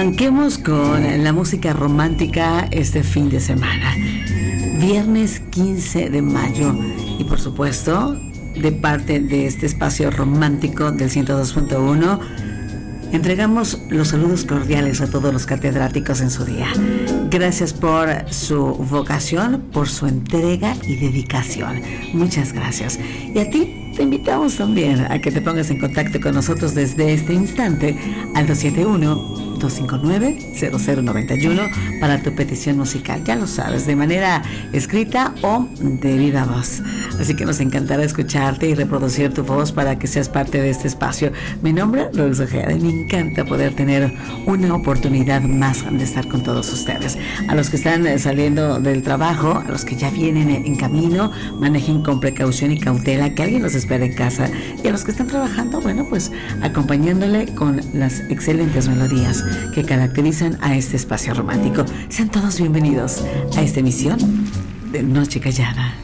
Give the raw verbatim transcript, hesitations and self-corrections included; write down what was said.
Arranquemos con la música romántica este fin de semana. Viernes quince de mayo. Y por supuesto, de parte de este espacio romántico del ciento dos punto uno, entregamos los saludos cordiales a todos los catedráticos en su día. Gracias por su vocación, por su entrega y dedicación. Muchas gracias. Y a ti te invitamos también a que te pongas en contacto con nosotros desde este instante al dos siete uno, dos cinco nueve, cero cero nueve uno para tu petición musical. Ya lo sabes, de manera escrita o de viva voz. Así que nos encantará escucharte y reproducir tu voz para que seas parte de este espacio. Mi nombre es Lourdes Ojeda y me encanta poder tener una oportunidad más de estar con todos ustedes. A los que están saliendo del trabajo, a los que ya vienen en camino, manejen con precaución y cautela, que alguien los espera en casa. Y a los que están trabajando, bueno, pues acompañándole con las excelentes melodías que caracterizan a este espacio romántico. Sean todos bienvenidos a esta emisión de Noche Callada.